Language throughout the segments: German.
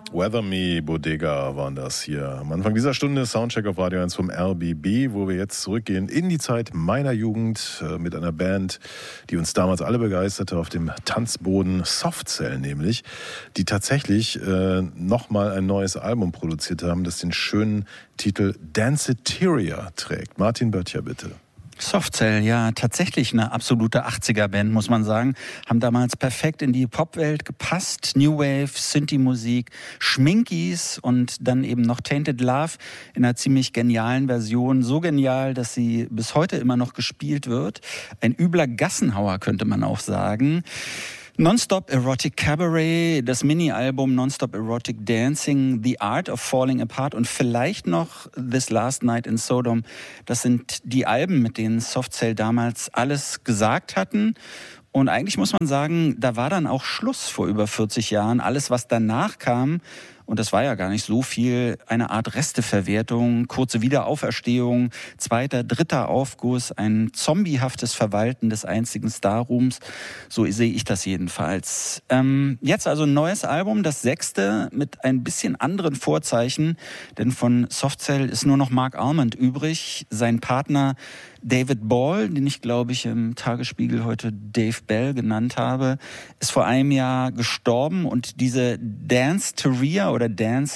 Weather Me, Bodega waren das hier. Am Anfang dieser Stunde Soundcheck auf Radio 1 vom RBB, wo wir jetzt zurückgehen in die Zeit meiner Jugend mit einer Band, die uns damals alle begeisterte auf dem Tanzboden, Softcell nämlich, die tatsächlich nochmal ein neues Album produziert haben, das den schönen Titel Danceteria trägt. Martin Böttcher, bitte. Softcell, ja, tatsächlich eine absolute 80er-Band, muss man sagen. Haben damals perfekt in die Popwelt gepasst. New Wave, Synthie-Musik, Schminkies und dann eben noch Tainted Love in einer ziemlich genialen Version. So genial, dass sie bis heute immer noch gespielt wird. Ein übler Gassenhauer, könnte man auch sagen. Nonstop Erotic Cabaret, das Mini-Album Nonstop Erotic Dancing, The Art of Falling Apart und vielleicht noch This Last Night in Sodom. Das sind die Alben, mit denen Softcell damals alles gesagt hatten. Und eigentlich muss man sagen, da war dann auch Schluss vor über 40 Jahren. Alles, was danach kam, und das war ja gar nicht so viel, eine Art Resteverwertung, kurze Wiederauferstehung, zweiter, dritter Aufguss, ein zombiehaftes Verwalten des einzigen Starrooms. So sehe ich das jedenfalls. Jetzt also ein neues Album, das 6. mit ein bisschen anderen Vorzeichen, denn von Softcell ist nur noch Mark Almond übrig. Sein Partner David Ball, den ich, glaube ich, im Tagesspiegel heute Dave Bell genannt habe, ist vor einem Jahr gestorben und diese Danceteria oder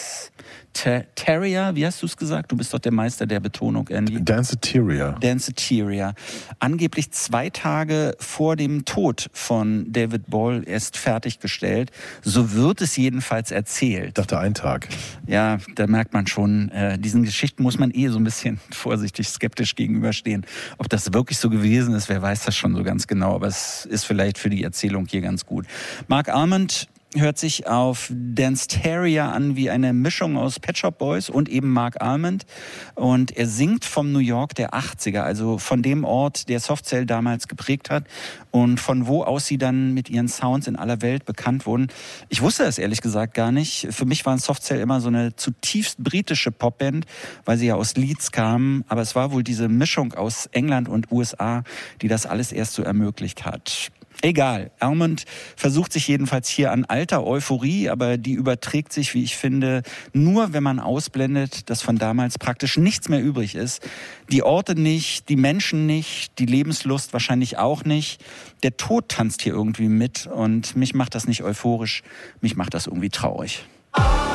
Danceteria, wie hast du es gesagt? Du bist doch der Meister der Betonung, Andy. Danceteria. Angeblich 2 Tage vor dem Tod von David Ball erst fertiggestellt. So wird es jedenfalls erzählt. Ich dachte, ein Tag. Ja, da merkt man schon, diesen Geschichten muss man so ein bisschen vorsichtig, skeptisch gegenüberstehen. Ob das wirklich so gewesen ist, wer weiß das schon so ganz genau, aber es ist vielleicht für die Erzählung hier ganz gut. Mark Almond hört sich auf Danceteria an wie eine Mischung aus Pet Shop Boys und eben Mark Almond. Und er singt vom New York der 80er, also von dem Ort, der Softcell damals geprägt hat und von wo aus sie dann mit ihren Sounds in aller Welt bekannt wurden. Ich wusste das ehrlich gesagt gar nicht. Für mich waren Softcell immer so eine zutiefst britische Popband, weil sie ja aus Leeds kamen. Aber es war wohl diese Mischung aus England und USA, die das alles erst so ermöglicht hat. Egal, Almond versucht sich jedenfalls hier an alter Euphorie, aber die überträgt sich, wie ich finde, nur wenn man ausblendet, dass von damals praktisch nichts mehr übrig ist. Die Orte nicht, die Menschen nicht, die Lebenslust wahrscheinlich auch nicht. Der Tod tanzt hier irgendwie mit und mich macht das nicht euphorisch, mich macht das irgendwie traurig.